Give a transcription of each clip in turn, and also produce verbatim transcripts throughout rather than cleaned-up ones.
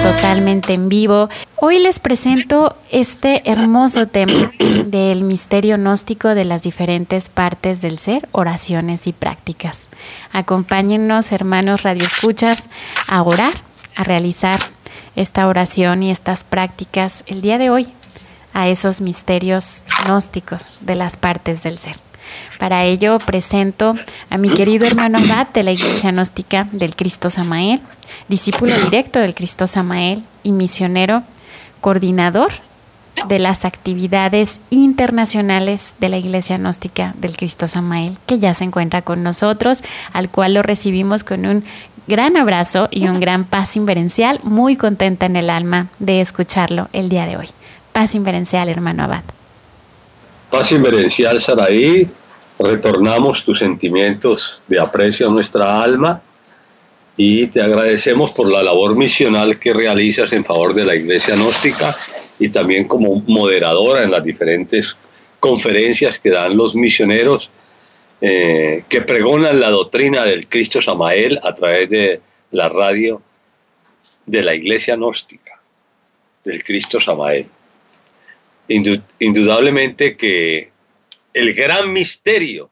totalmente en vivo. Hoy les presento este hermoso tema del misterio gnóstico de las diferentes partes del ser, oraciones y prácticas. Acompáñennos, hermanos radioescuchas, a orar, a realizar esta oración y estas prácticas el día de hoy a esos misterios gnósticos de las partes del ser. Para ello presento a mi querido hermano Abad de la Iglesia Gnóstica del Cristo Samael, discípulo directo del Cristo Samael y misionero, coordinador de las actividades internacionales de la Iglesia Gnóstica del Cristo Samael, que ya se encuentra con nosotros, al cual lo recibimos con un gran abrazo y un gran paz inverencial, muy contenta en el alma de escucharlo el día de hoy. Paz inverencial, hermano Abad. Paz inverencial, Saraí, retornamos tus sentimientos de aprecio a nuestra alma y te agradecemos por la labor misional que realizas en favor de la Iglesia Gnóstica y también como moderadora en las diferentes conferencias que dan los misioneros eh, que pregonan la doctrina del Cristo Samael a través de la radio de la Iglesia Gnóstica del Cristo Samael. Indudablemente que el gran misterio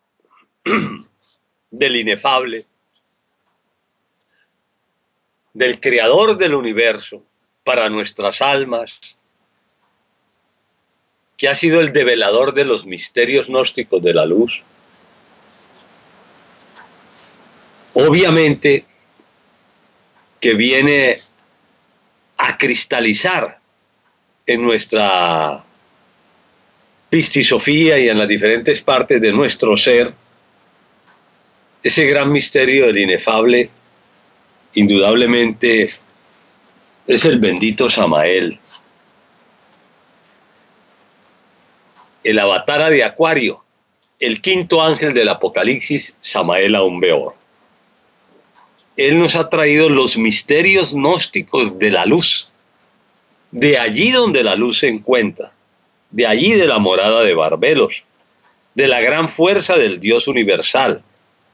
del inefable, del creador del universo para nuestras almas, que ha sido el develador de los misterios gnósticos de la luz, obviamente que viene a cristalizar en nuestra pistisofía y en las diferentes partes de nuestro ser, ese gran misterio del inefable, indudablemente es el bendito Samael, el avatara de Acuario, el quinto ángel del Apocalipsis, Samael Aún Beor. Él nos ha traído los misterios gnósticos de la luz, de allí donde la luz se encuentra, de allí de la morada de Barbelos, de la gran fuerza del Dios universal.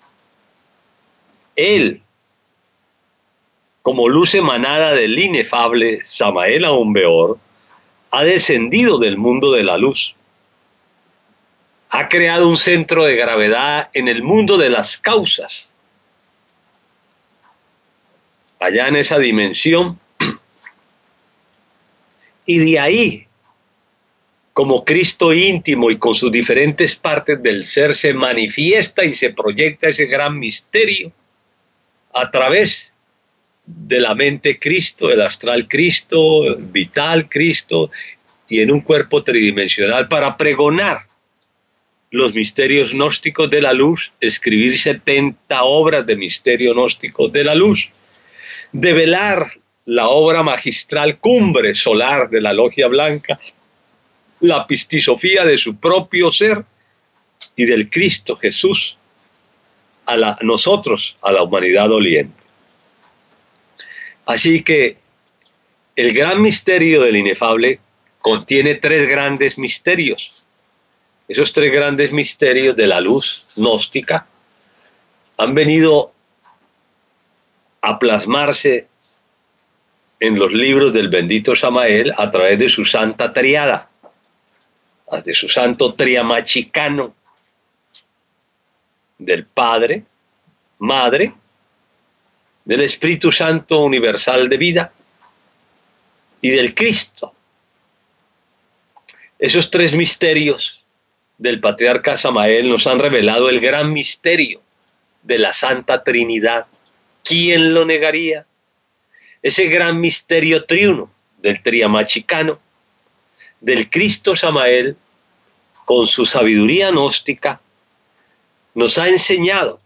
Él, como luz emanada del inefable Samael Aún Beor, ha descendido del mundo de la luz. Ha creado un centro de gravedad en el mundo de las causas. Allá en esa dimensión. Y de ahí, como Cristo íntimo y con sus diferentes partes del ser, se manifiesta y se proyecta ese gran misterio a través de la mente Cristo, el astral Cristo, el vital Cristo, y en un cuerpo tridimensional para pregonar los misterios gnósticos de la luz, escribir setenta obras de misterio gnóstico de la luz, develar la obra magistral cumbre solar de la Logia Blanca, la pistisofía de su propio ser y del Cristo Jesús a la, nosotros, a la humanidad doliente. Así que el gran misterio del inefable contiene tres grandes misterios. Esos tres grandes misterios de la luz gnóstica han venido a plasmarse en los libros del bendito Samael a través de su santa triada, de su santo triamachicano, del Padre, Madre, del Espíritu Santo universal de vida y del Cristo. Esos tres misterios del patriarca Samael nos han revelado el gran misterio de la Santa Trinidad. ¿Quién lo negaría? Ese gran misterio triuno del triamachicano, del Cristo Samael, con su sabiduría gnóstica, nos ha enseñado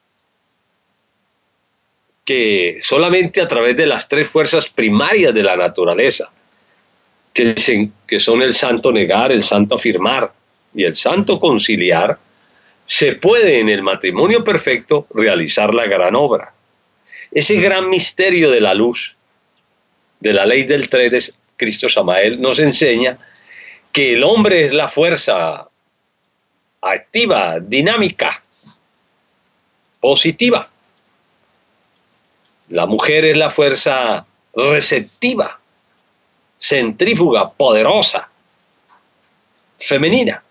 que solamente a través de las tres fuerzas primarias de la naturaleza, que, se, que son el santo negar, el santo afirmar y el santo conciliar, se puede en el matrimonio perfecto realizar la gran obra. Ese gran misterio de la luz, de la ley del tres de Cristo Samael, nos enseña que el hombre es la fuerza activa, dinámica, positiva. La mujer es la fuerza receptiva, centrífuga, poderosa, femenina.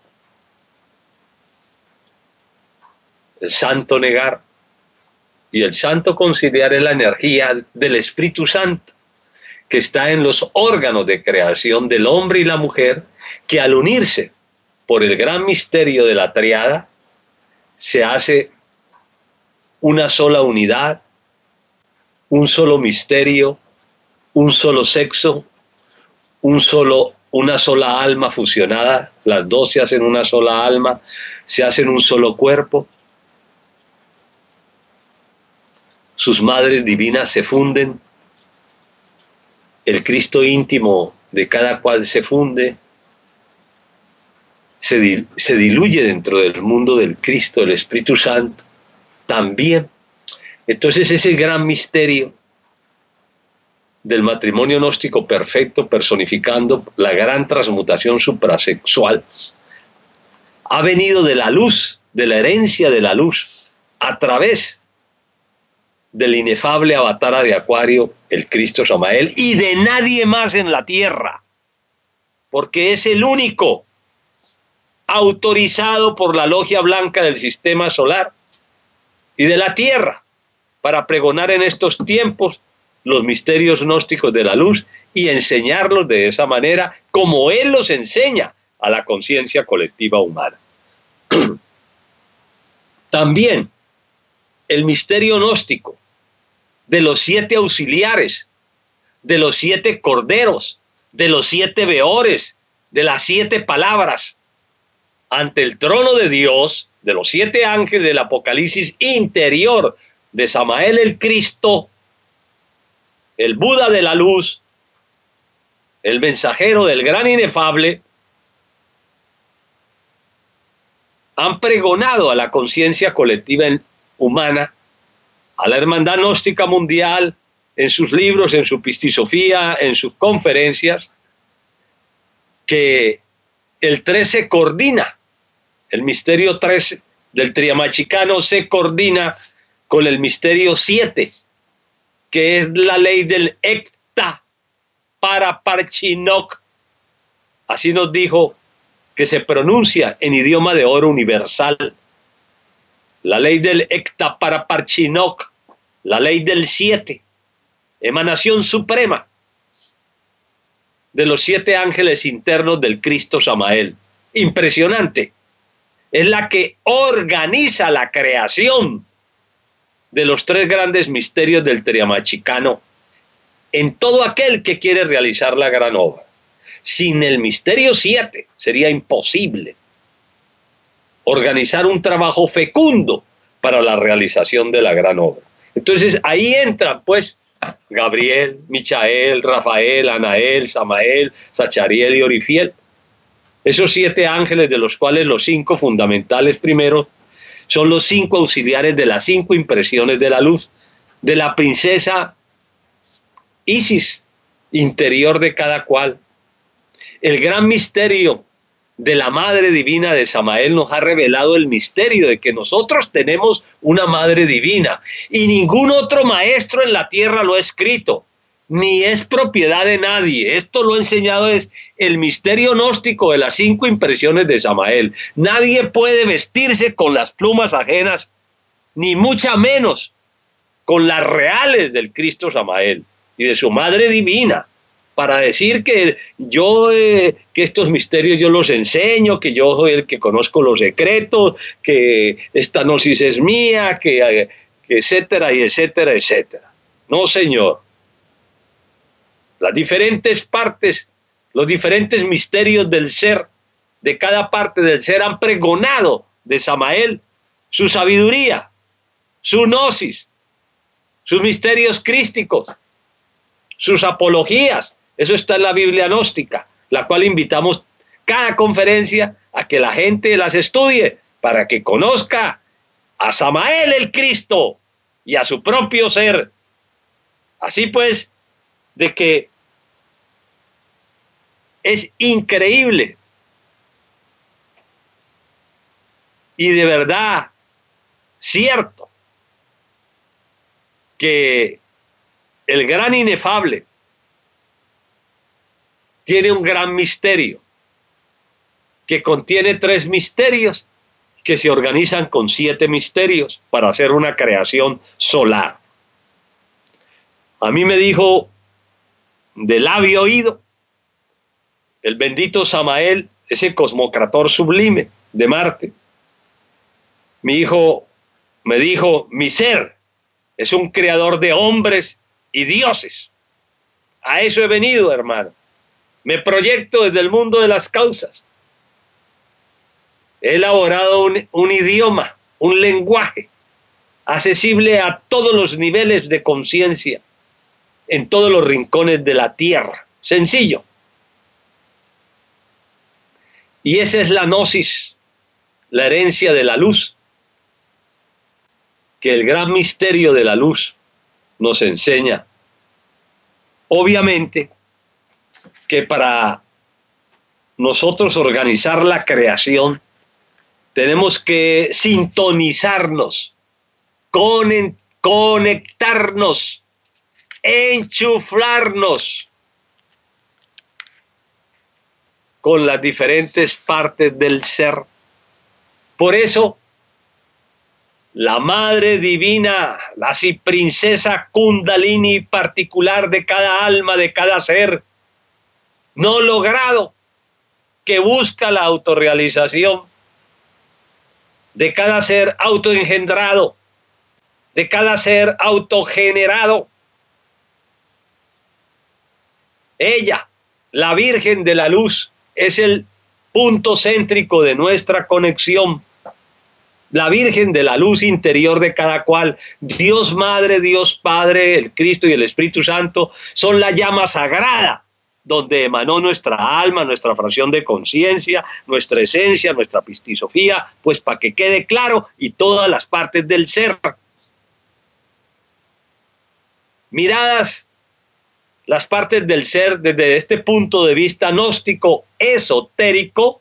El santo negar y el santo conciliar es la energía del Espíritu Santo que está en los órganos de creación del hombre y la mujer, que al unirse por el gran misterio de la triada se hace una sola unidad, un solo misterio, un solo sexo, un solo, una sola alma fusionada. Las dos se hacen una sola alma, se hacen un solo cuerpo. Sus madres divinas se funden, el Cristo íntimo de cada cual se funde, se, dil, se diluye dentro del mundo del Cristo, del Espíritu Santo, también. Entonces ese gran misterio del matrimonio gnóstico perfecto, personificando la gran transmutación suprasexual, ha venido de la luz, de la herencia de la luz, a través del inefable avatara de Acuario, el Cristo Samael, y de nadie más en la tierra, porque es el único autorizado por la logia blanca del sistema solar y de la tierra para pregonar en estos tiempos los misterios gnósticos de la luz y enseñarlos de esa manera como él los enseña a la conciencia colectiva humana. También el misterio gnóstico de los siete auxiliares, de los siete corderos, de los siete veores, de las siete palabras, ante el trono de Dios, de los siete ángeles del Apocalipsis interior de Samael el Cristo, el Buda de la luz, el mensajero del gran inefable, han pregonado a la conciencia colectiva humana, a la Hermandad Gnóstica Mundial, en sus libros, en su pistisofía, en sus conferencias, que el tres se coordina, el misterio tres del Triamachicano se coordina con el misterio siete, que es la ley del Ekta Paraparchinok. Así nos dijo que se pronuncia en idioma de oro universal. La ley del Ekta Paraparchinok, la ley del siete, emanación suprema de los siete ángeles internos del Cristo Samael. Impresionante. Es la que organiza la creación de los tres grandes misterios del Triamachicano en todo aquel que quiere realizar la gran obra. Sin el misterio siete sería imposible organizar un trabajo fecundo para la realización de la gran obra. Entonces ahí entran pues Gabriel, Michael, Rafael, Anael, Samael, Sachariel y Orifiel. Esos siete ángeles, de los cuales los cinco fundamentales primero son los cinco auxiliares de las cinco impresiones de la luz, de la princesa Isis, interior de cada cual. El gran misterio de la Madre Divina de Samael nos ha revelado el misterio de que nosotros tenemos una Madre Divina y ningún otro maestro en la tierra lo ha escrito, ni es propiedad de nadie. Esto lo ha enseñado es el misterio gnóstico de las cinco impresiones de Samael. Nadie puede vestirse con las plumas ajenas, ni mucha menos con las reales del Cristo Samael y de su Madre Divina, para decir que yo, eh, que estos misterios yo los enseño, que yo soy el que conozco los secretos, que esta gnosis es mía, que, eh, que etcétera, y etcétera, etcétera. No, señor. Las diferentes partes, los diferentes misterios del ser, de cada parte del ser, han pregonado de Samael su sabiduría, su gnosis, sus misterios crísticos, sus apologías. Eso está en la Biblia gnóstica, la cual invitamos cada conferencia a que la gente las estudie para que conozca a Samael el Cristo y a su propio ser. Así pues, de que es increíble y de verdad cierto que el gran inefable tiene un gran misterio, que contiene tres misterios que se organizan con siete misterios para hacer una creación solar. A mí me dijo de labio oído el bendito Samael, ese cosmocrator sublime de Marte. Mi hijo me dijo, mi ser es un creador de hombres y dioses. A eso he venido, hermano. Me proyecto desde el mundo de las causas. He elaborado un, un idioma, un lenguaje accesible a todos los niveles de conciencia, en todos los rincones de la tierra. Sencillo. Y esa es la gnosis, la herencia de la luz, que el gran misterio de la luz nos enseña. Obviamente que para nosotros organizar la creación tenemos que sintonizarnos, con, conectarnos, enchuflarnos con las diferentes partes del ser. Por eso, la Madre Divina, la princesa Kundalini particular de cada alma, de cada ser, no logrado, que busca la autorrealización de cada ser autoengendrado, de cada ser autogenerado. Ella, la Virgen de la Luz, es el punto céntrico de nuestra conexión. La Virgen de la Luz interior de cada cual. Dios Madre, Dios Padre, el Cristo y el Espíritu Santo son la llama sagrada donde emanó nuestra alma, nuestra fracción de conciencia, nuestra esencia, nuestra pistisofía, pues para que quede claro, y todas las partes del ser. Miradas las partes del ser desde este punto de vista gnóstico esotérico,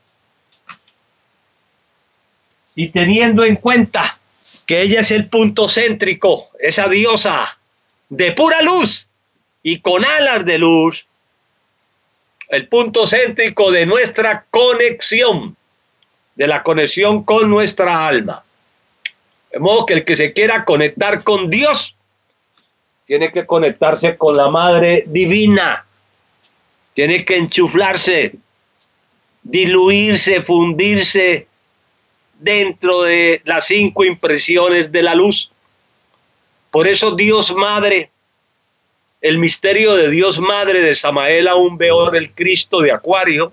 y teniendo en cuenta que ella es el punto céntrico, esa diosa de pura luz y con alas de luz, el punto céntrico de nuestra conexión, de la conexión con nuestra alma. De modo que el que se quiera conectar con Dios tiene que conectarse con la Madre Divina, tiene que enchuflarse, diluirse, fundirse dentro de las cinco impresiones de la luz. Por eso Dios Madre, el misterio de Dios Madre de Samael aún Beor, el Cristo de Acuario,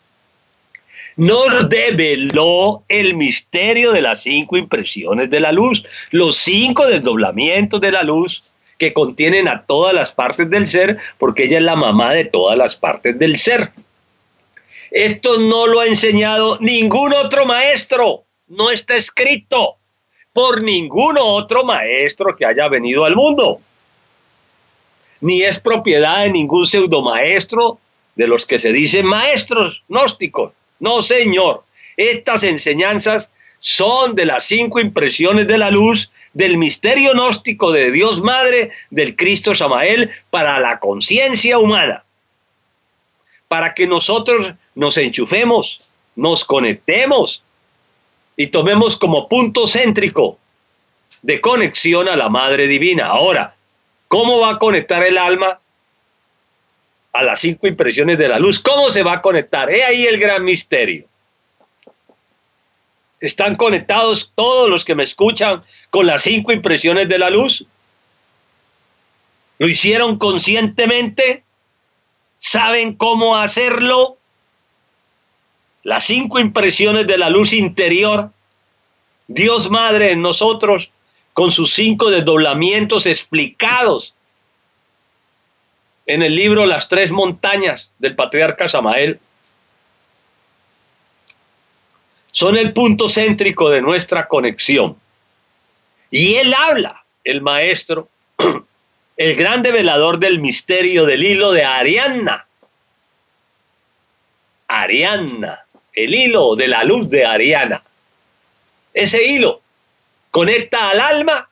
nos develó el misterio de las cinco impresiones de la luz, los cinco desdoblamientos de la luz que contienen a todas las partes del ser, porque ella es la mamá de todas las partes del ser. Esto no lo ha enseñado ningún otro maestro, no está escrito por ningún otro maestro que haya venido al mundo, ni es propiedad de ningún pseudomaestro de los que se dicen maestros gnósticos. No, señor, estas enseñanzas son de las cinco impresiones de la luz, del misterio gnóstico de Dios Madre, del Cristo Samael, para la conciencia humana, para que nosotros nos enchufemos, nos conectemos y tomemos como punto céntrico de conexión a la Madre Divina. Ahora, ¿cómo va a conectar el alma a las cinco impresiones de la luz? ¿Cómo se va a conectar? He ahí el gran misterio. ¿Están conectados todos los que me escuchan con las cinco impresiones de la luz? ¿Lo hicieron conscientemente? ¿Saben cómo hacerlo? Las cinco impresiones de la luz interior, Dios Madre en nosotros, con sus cinco desdoblamientos explicados en el libro Las Tres Montañas del Patriarca Samael, son el punto céntrico de nuestra conexión. Y él habla, el maestro, el gran develador del misterio del hilo de Ariadna. Ariadna, el hilo de la luz de Ariana. Ese hilo conecta al alma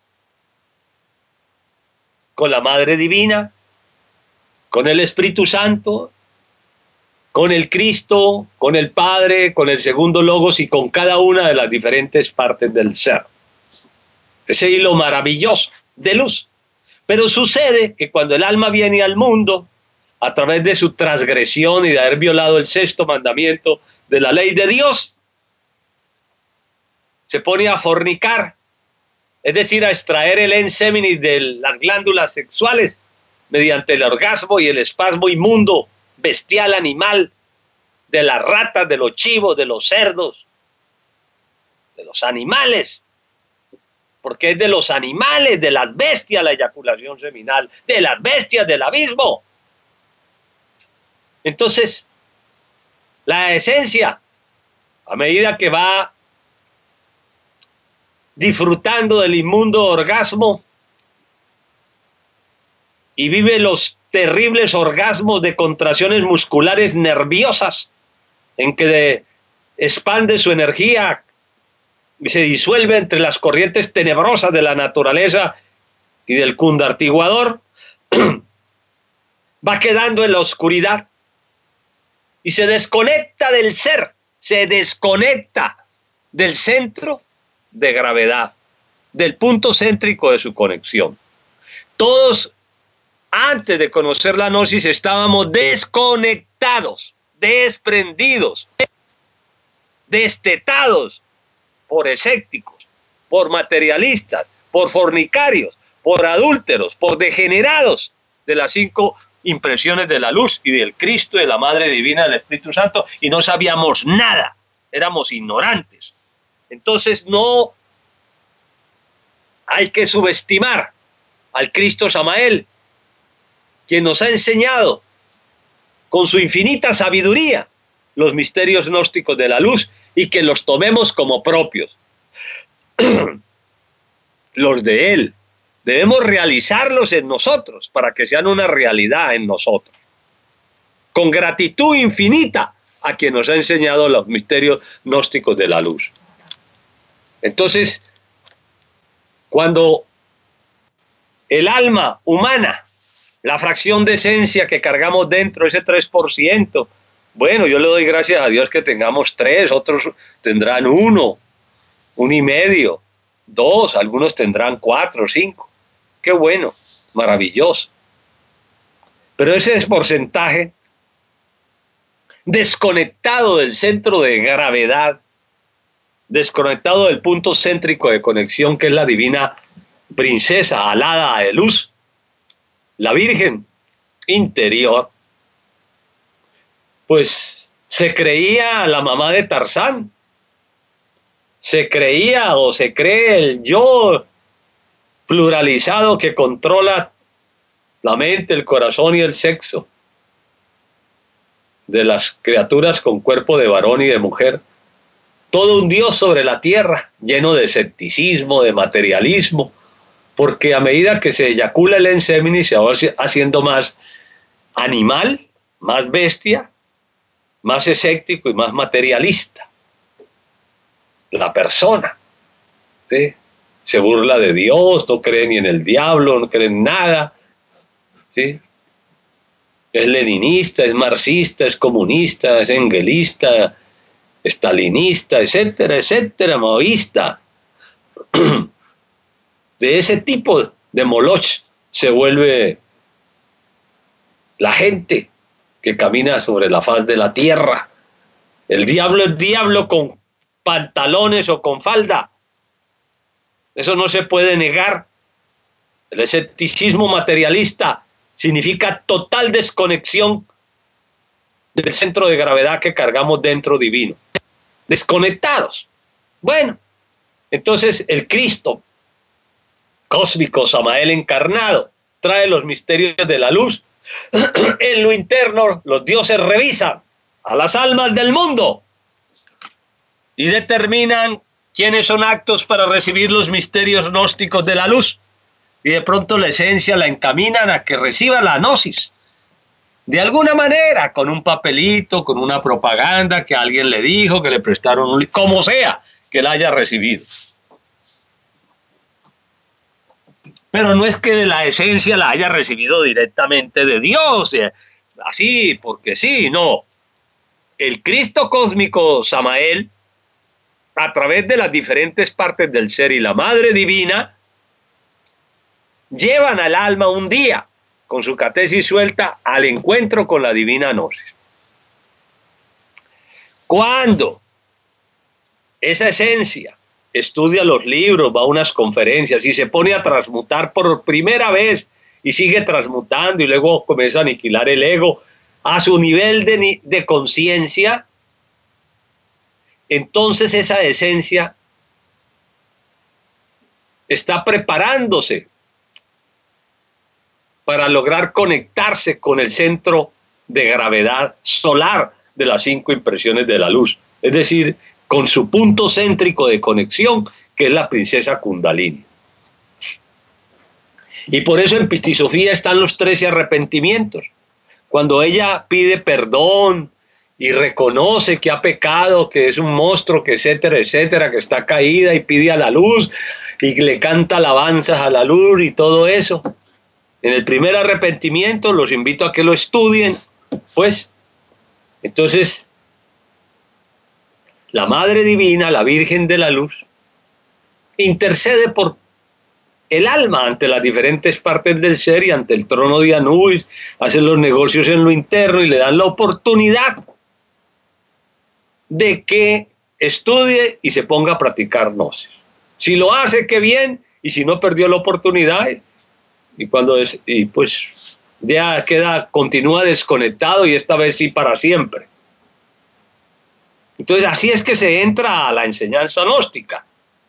con la Madre Divina, con el Espíritu Santo con el Cristo, con el Padre, con el segundo Logos y con cada una de las diferentes partes del ser. Ese hilo maravilloso de luz. Pero sucede que cuando el alma viene al mundo, a través de su transgresión y de haber violado el sexto mandamiento de la ley de Dios, se pone a fornicar, es decir, a extraer el enseminis de las glándulas sexuales mediante el orgasmo y el espasmo inmundo, bestial, animal, de las ratas, de los chivos, de los cerdos, de los animales, porque es de los animales, de las bestias la eyaculación seminal, de las bestias del abismo. Entonces, la esencia, a medida que va disfrutando del inmundo orgasmo y vive los terribles orgasmos de contracciones musculares nerviosas, en que de, expande su energía y se disuelve entre las corrientes tenebrosas de la naturaleza y del cundartiguador, va quedando en la oscuridad y se desconecta del ser, se desconecta del centro de gravedad, del punto céntrico de su conexión. Todos, antes de conocer la gnosis, estábamos desconectados, desprendidos, destetados por escépticos, por materialistas, por fornicarios, por adúlteros, por degenerados de las cinco impresiones de la luz y del Cristo, de la Madre Divina, del Espíritu Santo, y no sabíamos nada, éramos ignorantes. Entonces no hay que subestimar al Cristo Samael, quien nos ha enseñado con su infinita sabiduría los misterios gnósticos de la luz y que los tomemos como propios. Los de Él. Debemos realizarlos en nosotros para que sean una realidad en nosotros. Con gratitud infinita a quien nos ha enseñado los misterios gnósticos de la luz. Entonces, cuando el alma humana, la fracción de esencia que cargamos dentro, ese tres por ciento, bueno, yo le doy gracias a Dios que tengamos tres, otros tendrán uno, uno y medio, dos, algunos tendrán cuatro, cinco. Qué bueno, maravilloso. Pero ese porcentaje desconectado del centro de gravedad, desconectado del punto céntrico de conexión que es la divina princesa alada de luz, la Virgen interior, pues se creía la mamá de Tarzán, se creía o se cree el yo pluralizado que controla la mente, el corazón y el sexo de las criaturas con cuerpo de varón y de mujer. Todo un Dios sobre la tierra, lleno de escepticismo, de materialismo, porque a medida que se eyacula el enseminis se va haciendo más animal, más bestia, más escéptico y más materialista. La persona, ¿sí? Se burla de Dios, no cree ni en el diablo, no cree en nada, ¿sí? Es leninista, es marxista, es comunista, es engelista, estalinista, etcétera, etcétera, maoísta. De ese tipo de moloch se vuelve la gente que camina sobre la faz de la tierra. El diablo es diablo con pantalones o con falda. Eso no se puede negar. El escepticismo materialista significa total desconexión del centro de gravedad que cargamos dentro divino. Desconectados. Bueno, entonces el Cristo cósmico, Samael encarnado, trae los misterios de la luz. En lo interno, los dioses revisan a las almas del mundo y determinan quiénes son aptos para recibir los misterios gnósticos de la luz. Y de pronto la esencia la encaminan a que reciba la gnosis. De alguna manera, con un papelito, con una propaganda que alguien le dijo, que le prestaron un... como sea que la haya recibido. Pero no es que la esencia la haya recibido directamente de Dios, así, porque sí, no. el Cristo cósmico Samael, a través de las diferentes partes del ser y la Madre Divina, llevan al alma un día, con su catesis suelta, al encuentro con la divina gnosis. Cuando esa esencia estudia los libros, va a unas conferencias y se pone a transmutar por primera vez y sigue transmutando y luego comienza a aniquilar el ego a su nivel de, de conciencia, entonces esa esencia está preparándose para lograr conectarse con el centro de gravedad solar de las cinco impresiones de la luz, es decir, con su punto céntrico de conexión, que es la princesa Kundalini. Y por eso en Pistisofía están los trece arrepentimientos. Cuando ella pide perdón y reconoce que ha pecado, que es un monstruo, que etcétera, etcétera, que está caída y pide a la luz y le canta alabanzas a la luz y todo eso. En el primer arrepentimiento, los invito a que lo estudien, pues, entonces, la Madre Divina, la Virgen de la Luz, intercede por el alma ante las diferentes partes del ser y ante el trono de Anubis, hacen los negocios en lo interno y le dan la oportunidad de que estudie y se ponga a practicar gnosis. Si lo hace, qué bien, y si no, perdió la oportunidad, y cuando es, y pues ya queda, continúa desconectado y esta vez sí para siempre. Entonces así es que se entra a la enseñanza gnóstica.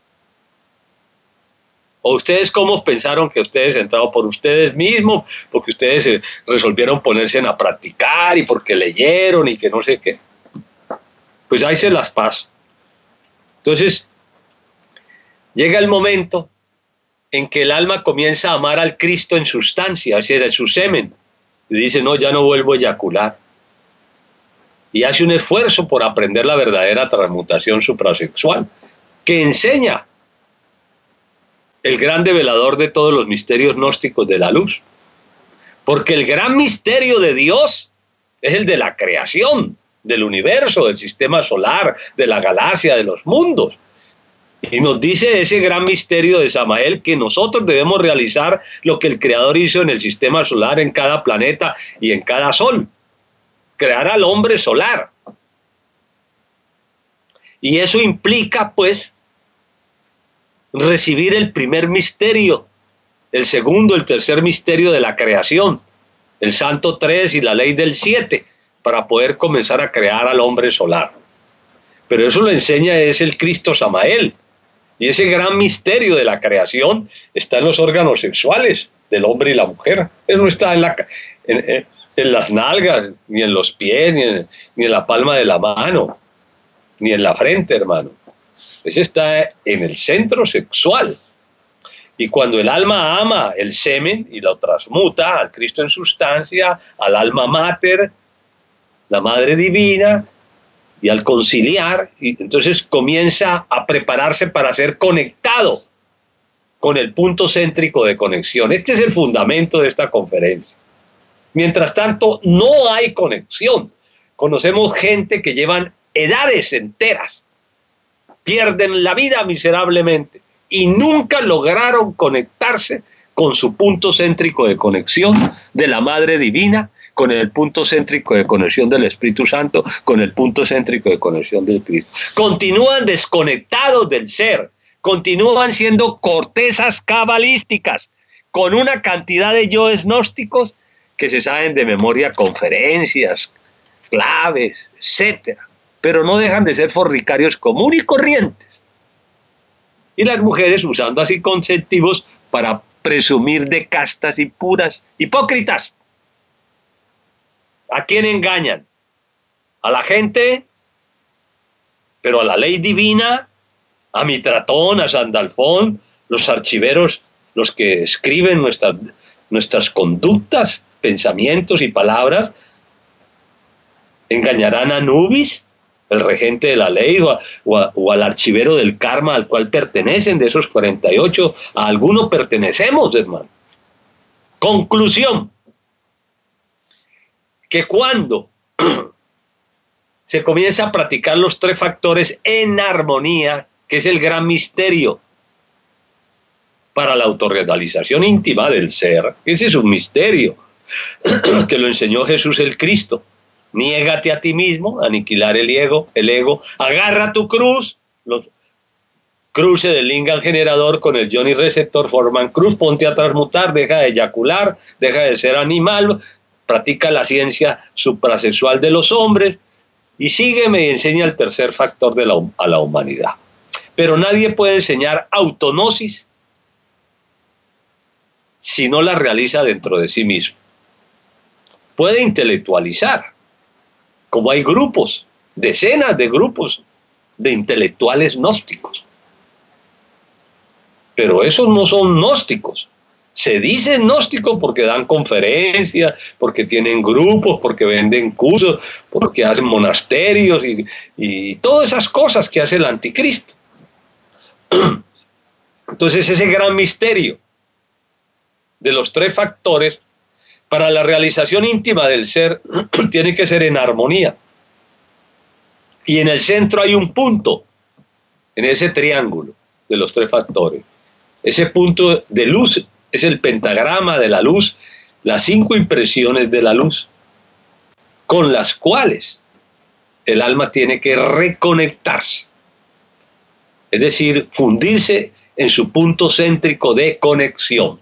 ¿O ustedes cómo pensaron que ustedes entraron? ¿Por ustedes mismos? ¿Porque ustedes eh, resolvieron ponerse a practicar y porque leyeron y que no sé qué? Pues ahí se las paso. Entonces, llega el momento en que el alma comienza a amar al Cristo en sustancia, es decir, en su semen, y dice, no, ya no vuelvo a eyacular. Y hace un esfuerzo por aprender la verdadera transmutación suprasexual, que enseña el gran develador de todos los misterios gnósticos de la luz. Porque el gran misterio de Dios es el de la creación, del universo, del sistema solar, de la galaxia, de los mundos. Y nos dice ese gran misterio de Samael que nosotros debemos realizar lo que el Creador hizo en el sistema solar, en cada planeta y en cada sol. Crear al hombre solar. Y eso implica, pues, recibir el primer misterio, el segundo, el tercer misterio de la creación, el Santo tres y la ley del siete, para poder comenzar a crear al hombre solar. Pero eso lo enseña es el Cristo Samael. Y ese gran misterio de la creación está en los órganos sexuales del hombre y la mujer. Eso no está en, la, en, en, en las nalgas, ni en los pies, ni en, ni en la palma de la mano, ni en la frente, hermano. Ese está en el centro sexual. Y cuando el alma ama el semen y lo transmuta al Cristo en sustancia, al alma mater, la Madre Divina, y al conciliar, y entonces comienza a prepararse para ser conectado con el punto céntrico de conexión. Este es el fundamento de esta conferencia. Mientras tanto, no hay conexión. Conocemos gente que llevan edades enteras, pierden la vida miserablemente y nunca lograron conectarse con su punto céntrico de conexión de la Madre Divina, con el punto céntrico de conexión del Espíritu Santo, con el punto céntrico de conexión del Cristo. Continúan desconectados del ser, continúan siendo cortezas cabalísticas, con una cantidad de yoes gnósticos que se saben de memoria conferencias, claves, etcétera, pero no dejan de ser fornicarios comunes y corrientes. Y las mujeres usando así conceptivos para presumir de castas y puras, hipócritas. ¿A quién engañan? A la gente, pero a la ley divina, a Mitratón, a Sandalfón, los archiveros, los que escriben nuestras, nuestras conductas, pensamientos y palabras, engañarán a Anubis, el regente de la ley, o, a, o, a, o al archivero del karma al cual pertenecen, de esos cuarenta y ocho, a alguno pertenecemos, hermano. Conclusión. Que cuando se comienza a practicar los tres factores en armonía, que es el gran misterio para la autorrealización íntima del ser. Ese es un misterio que lo enseñó Jesús el Cristo. Niégate a ti mismo, aniquilar el ego, el ego, agarra tu cruz, los cruces del lingam generador con el yoni receptor forman cruz, ponte a transmutar, deja de eyacular, deja de ser animal, practica la ciencia suprasexual de los hombres y sígueme y enseña el tercer factor de la, a la humanidad. Pero nadie puede enseñar autognosis si no la realiza dentro de sí mismo. Puede intelectualizar, como hay grupos, decenas de grupos de intelectuales gnósticos. Pero esos no son gnósticos. Se dicen gnósticos porque dan conferencias, porque tienen grupos, porque venden cursos, porque hacen monasterios y, y todas esas cosas que hace el anticristo. Entonces ese gran misterio de los tres factores para la realización íntima del ser tiene que ser en armonía. Y en el centro hay un punto, en ese triángulo de los tres factores. Ese punto de luz es el pentagrama de la luz, las cinco impresiones de la luz, con las cuales el alma tiene que reconectarse. Es decir, fundirse en su punto céntrico de conexión.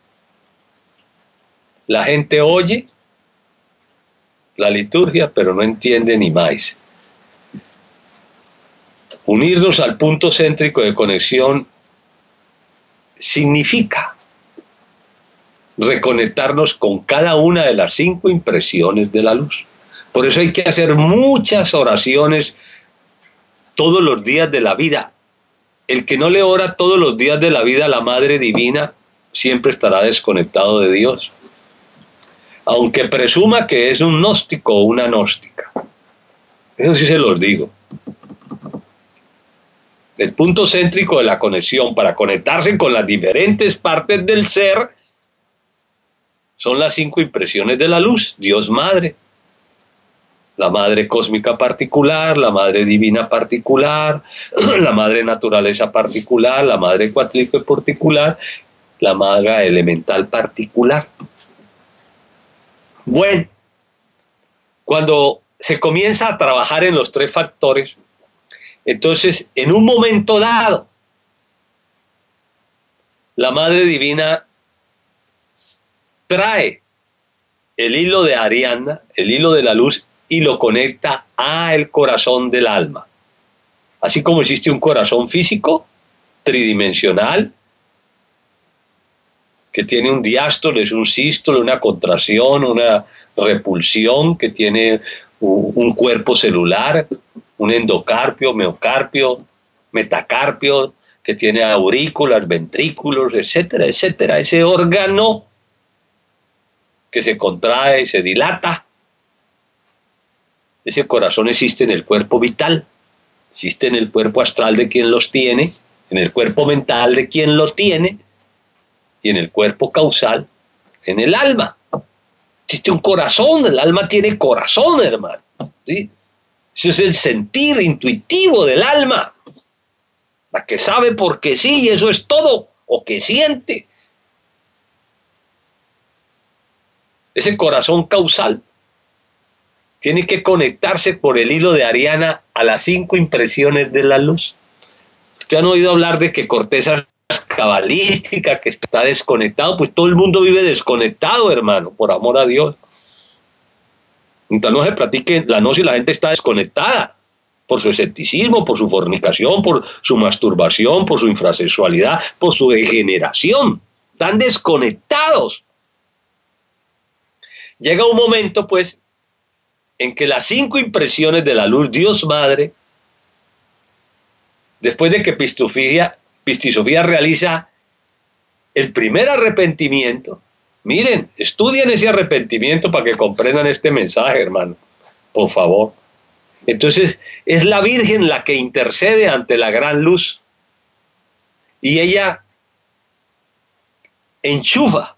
La gente oye la liturgia, pero no entiende ni más. Unirnos al punto céntrico de conexión significa reconectarnos con cada una de las cinco impresiones de la luz. Por eso hay que hacer muchas oraciones todos los días de la vida. El que no le ora todos los días de la vida a la Madre Divina siempre estará desconectado de Dios, aunque presuma que es un gnóstico o una gnóstica. Eso sí se los digo. El punto céntrico de la conexión para conectarse con las diferentes partes del ser son las cinco impresiones de la luz. Dios Madre, la Madre Cósmica particular, la Madre Divina particular, la Madre Naturaleza particular, la Madre Cuatlicue particular, la Madre Elemental particular. Bueno, cuando se comienza a trabajar en los tres factores, entonces en un momento dado, la Madre Divina trae el hilo de Ariadna, el hilo de la luz, y lo conecta al corazón del alma. Así como existe un corazón físico, tridimensional, que tiene un diástole, es un sístole, una contracción, una repulsión, que tiene un cuerpo celular, un endocarpio, miocarpio, metacarpio, que tiene aurículas, ventrículos, etcétera, etcétera. Ese órgano que se contrae y se dilata, ese corazón existe en el cuerpo vital, existe en el cuerpo astral de quien los tiene, en el cuerpo mental de quien los tiene, y en el cuerpo causal, en el alma. Existe un corazón, el alma tiene corazón, hermano. ¿Sí? Ese es el sentir intuitivo del alma, la que sabe porque sí, y eso es todo, o que siente. Ese corazón causal tiene que conectarse por el hilo de Ariadna a las cinco impresiones de la luz. ¿Ustedes han oído hablar de que corteza cabalística, que está desconectado? Pues todo el mundo vive desconectado, hermano, por amor a Dios. Mientras no se practique la gnosis, la gente está desconectada por su escepticismo, por su fornicación, por su masturbación, por su infrasexualidad, por su degeneración. Están desconectados. Llega un momento, pues, en que las cinco impresiones de la luz, Dios Madre, después de que Pistisofía, Pistisofía realiza el primer arrepentimiento, miren, estudien ese arrepentimiento para que comprendan este mensaje, hermano, por favor. Entonces, es la Virgen la que intercede ante la gran luz, y ella enchufa,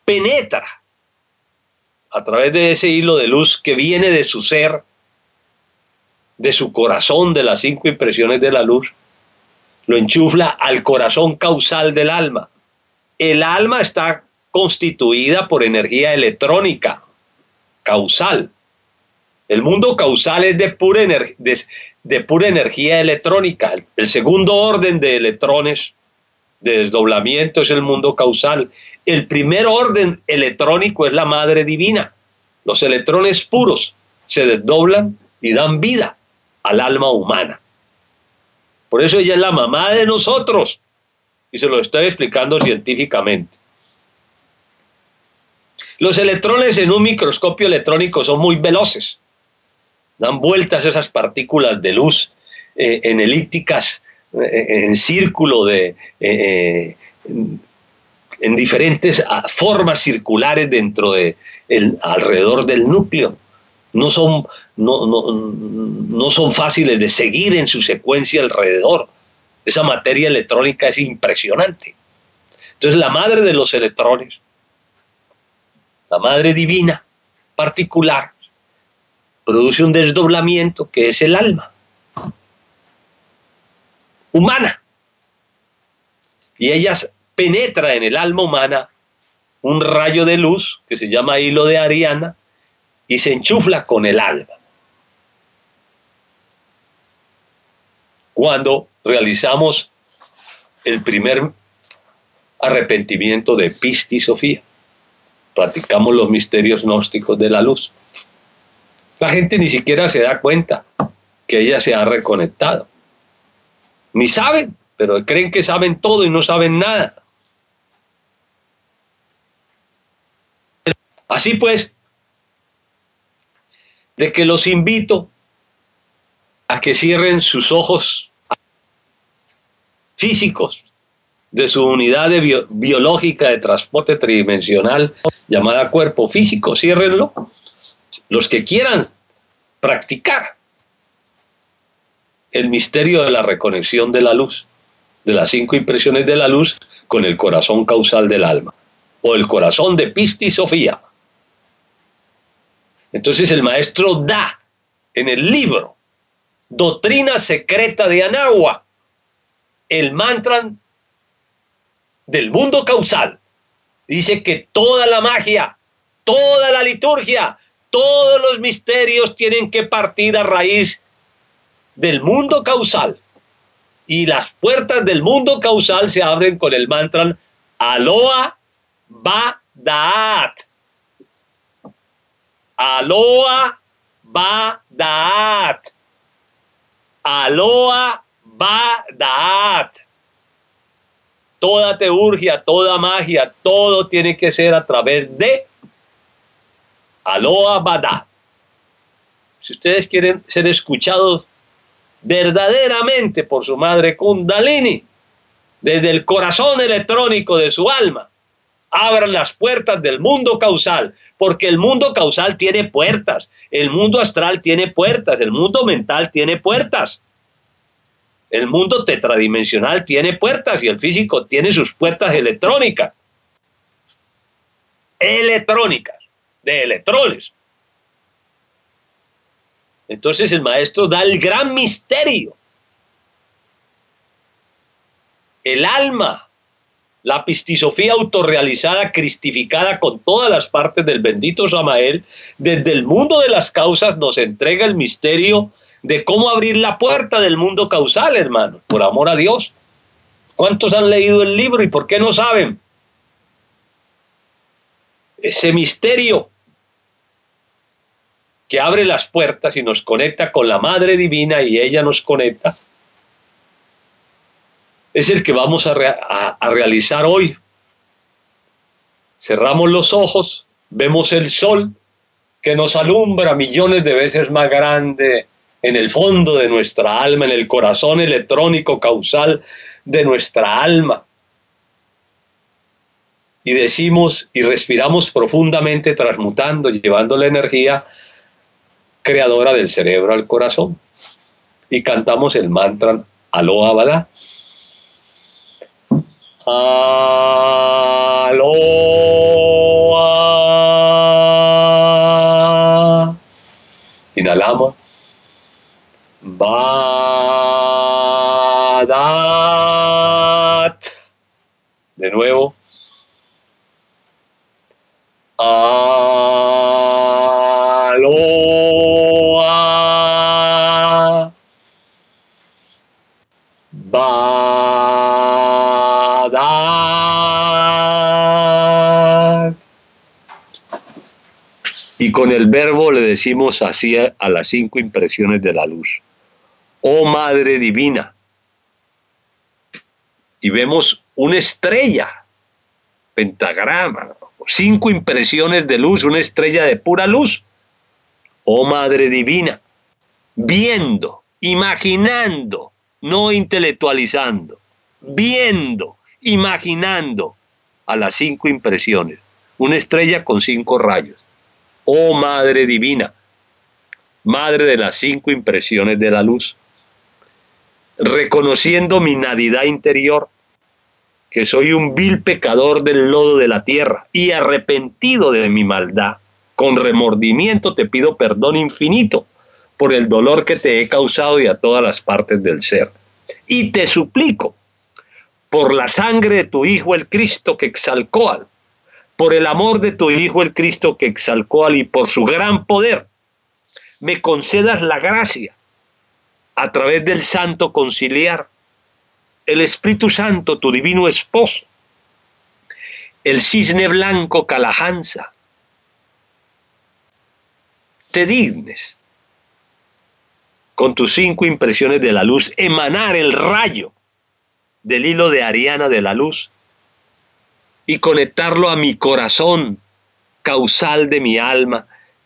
penetra, a través de ese hilo de luz que viene de su ser, de su corazón, de las cinco impresiones de la luz, lo enchufla al corazón causal del alma. El alma está constituida por energía electrónica, causal. El mundo causal es de pura, ener de, de pura energía electrónica. El, el segundo orden de electrones de desdoblamiento es el mundo causal. El primer orden electrónico es la madre divina. Los electrones puros se desdoblan y dan vida al alma humana. Por eso ella es la mamá de nosotros. Y se lo estoy explicando científicamente. Los electrones en un microscopio electrónico son muy veloces. Dan vueltas esas partículas de luz eh, en elípticas, eh, en círculo, de, eh, en, en diferentes formas circulares dentro de el, alrededor del núcleo. No son, no, no, no son fáciles de seguir en su secuencia alrededor. Esa materia electrónica es impresionante. Entonces la madre de los electrones, la madre divina particular, produce un desdoblamiento que es el alma humana. Y ella penetra en el alma humana un rayo de luz que se llama hilo de Ariana y se enchufla con el alma. Cuando realizamos el primer arrepentimiento de Pisti Sofía, practicamos los misterios gnósticos de la luz. La gente ni siquiera se da cuenta que ella se ha reconectado. Ni saben, pero creen que saben todo y no saben nada. Así pues, de que los invito a que cierren sus ojos físicos de su unidad de bio, biológica de transporte tridimensional llamada cuerpo físico. Ciérrenlo. Los que quieran practicar el misterio de la reconexión de la luz, de las cinco impresiones de la luz con el corazón causal del alma, o el corazón de Pisti Sofía. Entonces el maestro da en el libro Doctrina Secreta de Anagua el mantra del mundo causal. Dice que toda la magia, toda la liturgia, todos los misterios tienen que partir a raíz del mundo causal. Y las puertas del mundo causal se abren con el mantra Aloha Ba Da'at. Aloha Ba Da'at. Aloha Ba Da'at. Toda teurgia, toda magia, todo tiene que ser a través de Aloha Ba Da'at. Si ustedes quieren ser escuchados verdaderamente por su madre Kundalini, desde el corazón electrónico de su alma, abran las puertas del mundo causal, porque el mundo causal tiene puertas, el mundo astral tiene puertas, el mundo mental tiene puertas, el mundo tetradimensional tiene puertas y el físico tiene sus puertas electrónicas, electrónicas, de electrones. Entonces el maestro da el gran misterio. El alma, la pistisofía autorrealizada, cristificada con todas las partes del bendito Samael, desde el mundo de las causas nos entrega el misterio de cómo abrir la puerta del mundo causal, hermano, por amor a Dios. ¿Cuántos han leído el libro y por qué no saben? Ese misterio que abre las puertas y nos conecta con la Madre Divina y ella nos conecta, es el que vamos a, re a, a realizar hoy. Cerramos los ojos, vemos el sol que nos alumbra millones de veces más grande en el fondo de nuestra alma, en el corazón electrónico causal de nuestra alma. Y decimos y respiramos profundamente, transmutando, llevando la energía creadora del cerebro al corazón. Y cantamos el mantra Aloha Ba Da'at. Aloha. Inhalamos. Badat. De nuevo. Aloha. Badat. Y con el verbo le decimos así a, a las cinco impresiones de la luz. Oh Madre Divina. Y vemos una estrella, pentagrama, cinco impresiones de luz, una estrella de pura luz. Oh Madre Divina, viendo, imaginando, no intelectualizando, viendo, imaginando a las cinco impresiones, una estrella con cinco rayos. Oh Madre Divina, Madre de las cinco impresiones de la luz, reconociendo mi nadidad interior, que soy un vil pecador del lodo de la tierra y arrepentido de mi maldad, con remordimiento te pido perdón infinito por el dolor que te he causado y a todas las partes del ser. Y te suplico, por la sangre de tu Hijo el Cristo que exalcó al, por el amor de tu Hijo el Cristo que exalcó al y por su gran poder, me concedas la gracia a través del Santo Conciliar, el Espíritu Santo, tu divino esposo, el cisne blanco Kalahansa, te dignes con tus cinco impresiones de la luz emanar el rayo del hilo de Ariana de la luz y conectarlo a mi corazón causal de mi alma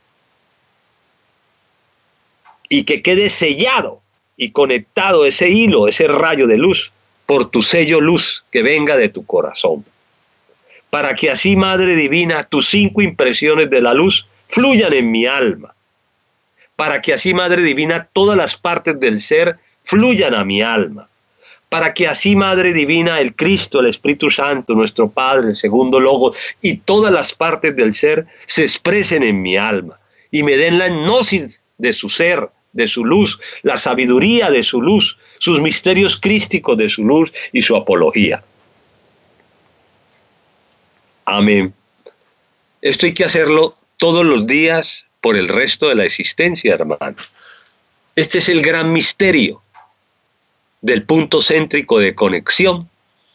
y que quede sellado y conectado ese hilo, ese rayo de luz por tu sello luz que venga de tu corazón, para que así, Madre Divina, tus cinco impresiones de la luz fluyan en mi alma, para que así, Madre Divina, todas las partes del ser fluyan a mi alma, para que así, Madre Divina, el Cristo, el Espíritu Santo, nuestro Padre, el segundo Logos, y todas las partes del ser se expresen en mi alma, y me den la gnosis de su ser, de su luz, la sabiduría de su luz, sus misterios crísticos de su luz y su apología. Amén. Esto hay que hacerlo todos los días por el resto de la existencia, hermanos. Este es el gran misterio del punto céntrico de conexión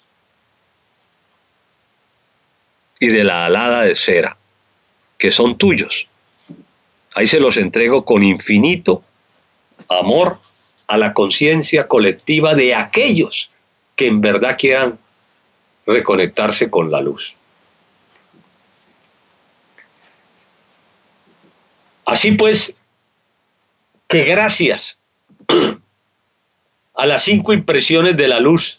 y de la alada de cera, que son tuyos. Ahí se los entrego con infinito amor a la conciencia colectiva de aquellos que en verdad quieran reconectarse con la luz. Así pues, que gracias a las cinco impresiones de la luz,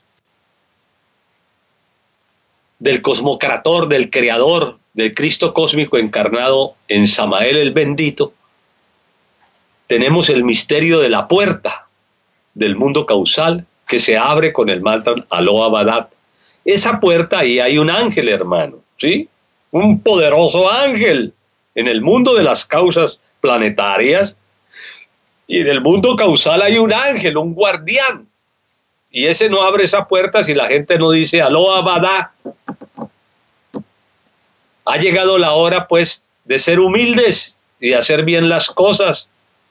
del cosmocrator, del creador, del Cristo cósmico encarnado en Samael el bendito, tenemos el misterio de la puerta del mundo causal que se abre con el mantra Aloha Badat. Esa puerta, ahí hay un ángel, hermano, ¿sí? Un poderoso ángel en el mundo de las causas planetarias, y en el mundo causal hay un ángel, un guardián, y ese no abre esa puerta si la gente no dice Aloha Badat. Ha llegado la hora, pues, de ser humildes y de hacer bien las cosas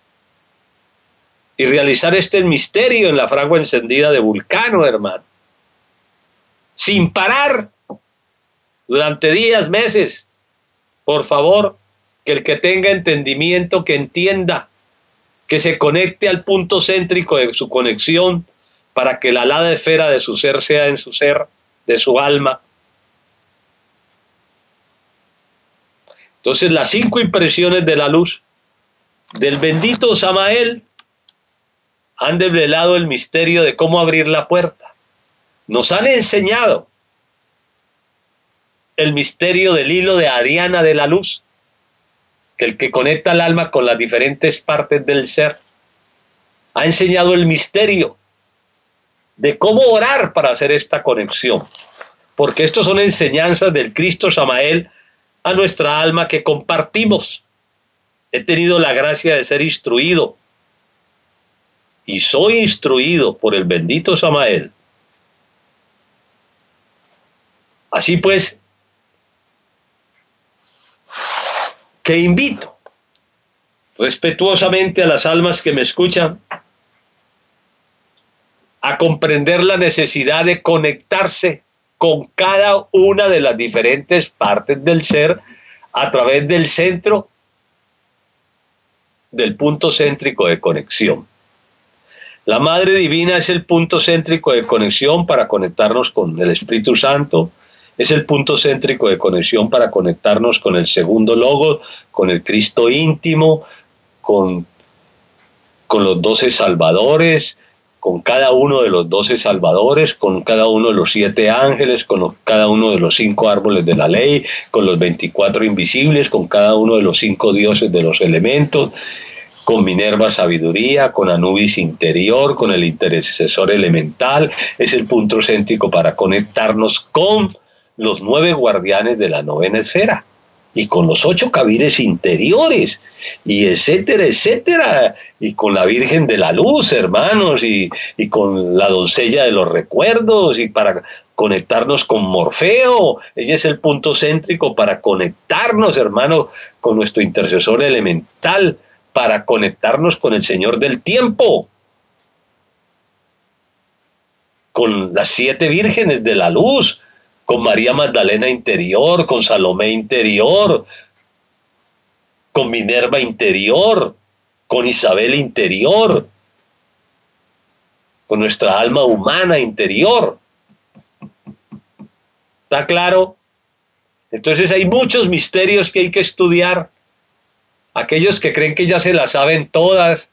y realizar este misterio en la fragua encendida de Vulcano, hermano. Sin parar, durante días, meses. Por favor, que el que tenga entendimiento, que entienda, que se conecte al punto céntrico de su conexión para que la alada esfera de su ser sea en su ser, de su alma. Entonces, las cinco impresiones de la luz del bendito Samael han develado el misterio de cómo abrir la puerta. Nos han enseñado el misterio del hilo de Ariana de la luz, que el que conecta el alma con las diferentes partes del ser. Ha enseñado el misterio de cómo orar para hacer esta conexión, porque estos son enseñanzas del Cristo Samael a nuestra alma que compartimos. He tenido la gracia de ser instruido y soy instruido por el bendito Samael. Así pues, que invito respetuosamente a las almas que me escuchan a comprender la necesidad de conectarse con cada una de las diferentes partes del ser a través del centro, del punto céntrico de conexión. La Madre Divina es el punto céntrico de conexión para conectarnos con el Espíritu Santo, es el punto céntrico de conexión para conectarnos con el segundo Logos, con el Cristo íntimo, con, con los doce salvadores, con cada uno de los doce salvadores, con cada uno de los siete ángeles, con los, cada uno de los cinco árboles de la ley, con los veinticuatro invisibles, con cada uno de los cinco dioses de los elementos, con Minerva sabiduría, con Anubis interior, con el intercesor elemental. Es el punto céntrico para conectarnos con los nueve guardianes de la novena esfera y con los ocho cabires interiores, y etcétera, etcétera, y con la Virgen de la Luz, hermanos, y, y con la doncella de los recuerdos, y para conectarnos con Morfeo. Ella es el punto céntrico para conectarnos, hermanos, con nuestro intercesor elemental, para conectarnos con el Señor del tiempo, con las siete vírgenes de la luz, con María Magdalena interior, con Salomé interior, con Minerva interior, con Isabel interior, con nuestra alma humana interior. ¿Está claro? Entonces hay muchos misterios que hay que estudiar. Aquellos que creen que ya se las saben todas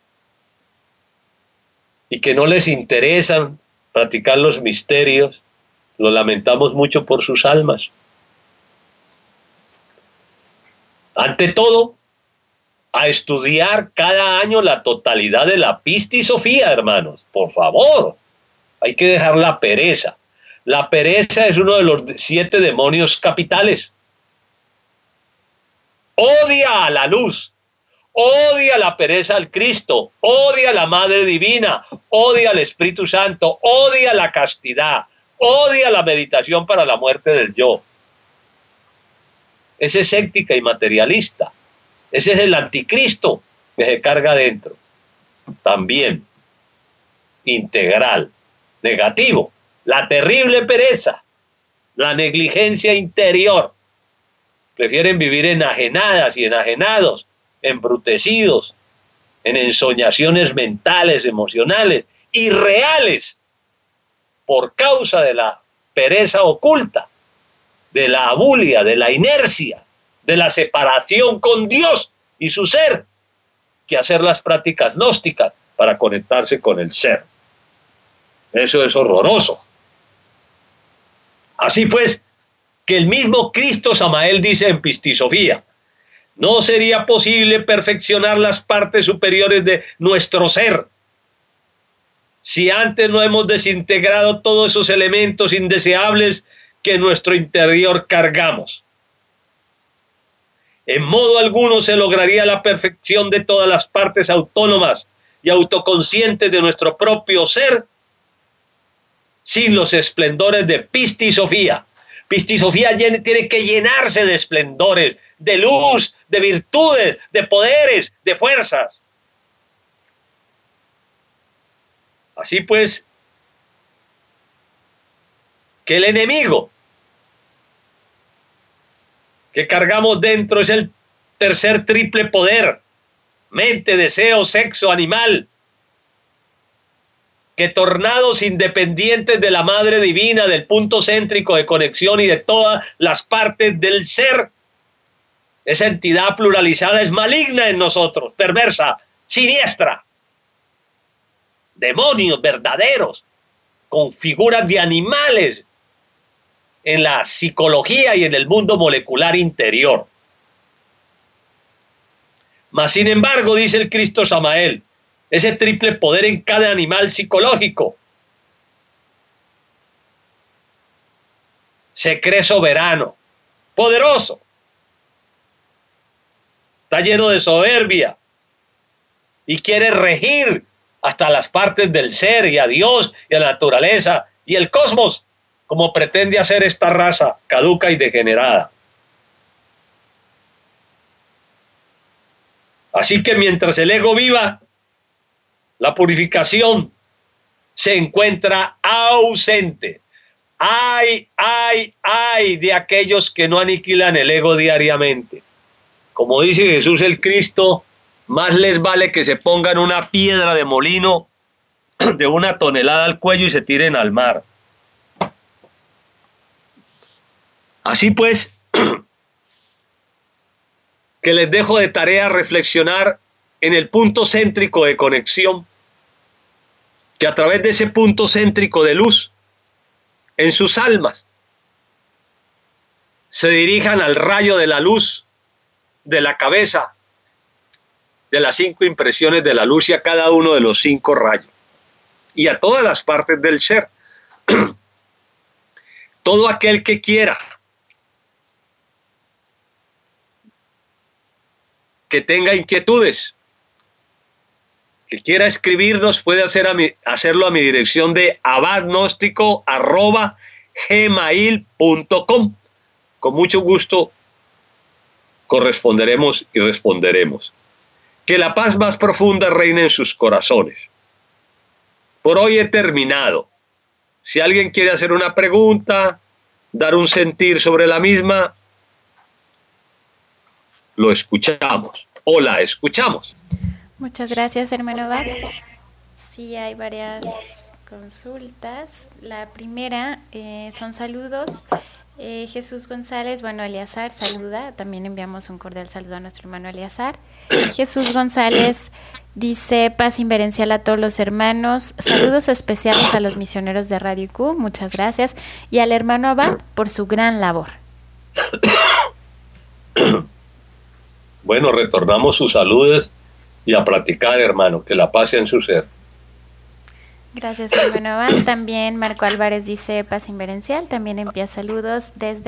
y que no les interesan practicar los misterios, lo lamentamos mucho por sus almas. Ante todo, a estudiar cada año la totalidad de la Pistisofía, hermanos, por favor. Hay que dejar la pereza. La pereza es uno de los siete demonios capitales. Odia a la luz, odia la pereza al Cristo, odia a la Madre Divina, odia al Espíritu Santo, odia la castidad, odia la meditación para la muerte del yo. Ese es escéptica y materialista. Ese es el anticristo que se carga adentro. También integral, negativo, la terrible pereza, la negligencia interior. Prefieren vivir enajenadas y enajenados, embrutecidos, en ensoñaciones mentales, emocionales, irreales, por causa de la pereza oculta, de la abulia, de la inercia, de la separación con Dios y su ser, que hacer las prácticas gnósticas para conectarse con el ser. Eso es horroroso. Así pues, que el mismo Cristo Samael dice en Pistisofía: no sería posible perfeccionar las partes superiores de nuestro ser si antes no hemos desintegrado todos esos elementos indeseables que en nuestro interior cargamos. En modo alguno se lograría la perfección de todas las partes autónomas y autoconscientes de nuestro propio ser sin los esplendores de Pistisofía. Pistisofía tiene que llenarse de esplendores, de luz, de virtudes, de poderes, de fuerzas. Así pues, que el enemigo que cargamos dentro es el tercer triple poder: mente, deseo, sexo, animal, que tornados independientes de la Madre Divina, del punto céntrico de conexión y de todas las partes del ser, esa entidad pluralizada es maligna en nosotros, perversa, siniestra. Demonios verdaderos, con figuras de animales en la psicología y en el mundo molecular interior. Mas, sin embargo, dice el Cristo Samael, ese triple poder en cada animal psicológico se cree soberano, poderoso, está lleno de soberbia y quiere regir hasta las partes del ser y a Dios y a la naturaleza y el cosmos, como pretende hacer esta raza caduca y degenerada. Así que mientras el ego viva, la purificación se encuentra ausente. Ay, ay, ay de aquellos que no aniquilan el ego diariamente. Como dice Jesús el Cristo, más les vale que se pongan una piedra de molino de una tonelada al cuello y se tiren al mar. Así pues, que les dejo de tarea reflexionar en el punto céntrico de conexión, que a través de ese punto céntrico de luz, en sus almas, se dirijan al rayo de la luz de la cabeza, de las cinco impresiones de la luz y a cada uno de los cinco rayos, y a todas las partes del ser. Todo aquel que quiera, que tenga inquietudes, que quiera escribirnos, puede hacer a mi, hacerlo a mi dirección de abadgnóstico arroba gmail punto com. Con mucho gusto corresponderemos y responderemos. Que la paz más profunda reine en sus corazones. Por hoy he terminado. Si alguien quiere hacer una pregunta, dar un sentir sobre la misma, lo escuchamos o la escuchamos. Muchas gracias, hermano Bach. Sí, hay varias consultas. La primera eh, son saludos. Eh, Jesús González, bueno, Eleazar saluda. También enviamos un cordial saludo a nuestro hermano Eleazar. Jesús González dice: paz inverencial a todos los hermanos. Saludos especiales a los misioneros de Radio I Q. Muchas gracias. Y al hermano Abad por su gran labor. Bueno, retornamos sus saludos y a platicar, hermano, que la paz sea en su ser. Gracias, hermano Abad. También Marco Álvarez dice paz inverencial, también envía saludos desde